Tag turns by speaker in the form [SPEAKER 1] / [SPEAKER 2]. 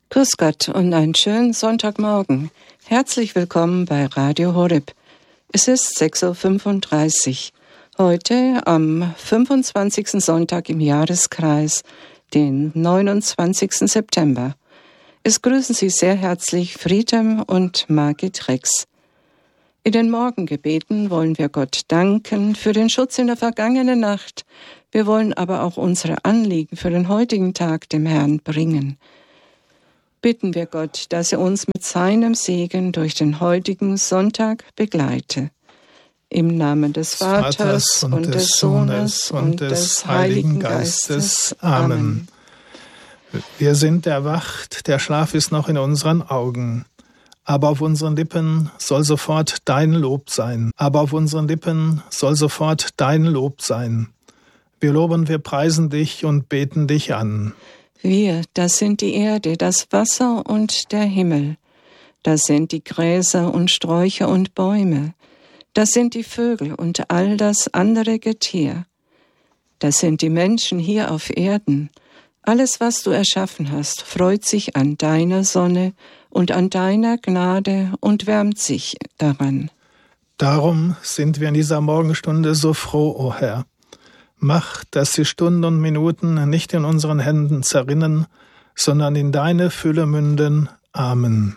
[SPEAKER 1] Grüß Gott und einen schönen Sonntagmorgen. Herzlich willkommen bei Radio Horeb. Es ist 6.35 Uhr. Heute am 25. Sonntag im Jahreskreis, den 29. September. Es grüßen Sie sehr herzlich Friedem und Margit Rex. In den Morgengebeten wollen wir Gott danken für den Schutz in der vergangenen Nacht. Wir wollen aber auch unsere Anliegen für den heutigen Tag dem Herrn bringen. Bitten wir Gott, dass er uns mit seinem Segen durch den heutigen Sonntag begleite. Im Namen des Vaters und des Sohnes und des Heiligen Geistes. Amen.
[SPEAKER 2] Wir sind erwacht, der Schlaf ist noch in unseren Augen. Aber auf unseren Lippen soll sofort dein Lob sein. Aber auf unseren Lippen soll sofort dein Lob sein. Wir loben, wir preisen dich und beten dich an.
[SPEAKER 1] Wir, das sind die Erde, das Wasser und der Himmel. Das sind die Gräser und Sträucher und Bäume. Das sind die Vögel und all das andere Getier. Das sind die Menschen hier auf Erden. Alles, was du erschaffen hast, freut sich an deiner Sonne und an deiner Gnade und wärmt sich daran.
[SPEAKER 2] Darum sind wir in dieser Morgenstunde so froh, o Herr. Mach, dass die Stunden und Minuten nicht in unseren Händen zerrinnen, sondern in deine Fülle münden. Amen.